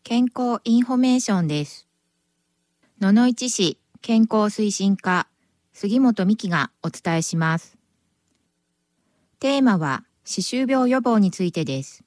健康インフォメーションです。野々市市健康推進課杉本美希がお伝えします。テーマは歯周病予防についてです。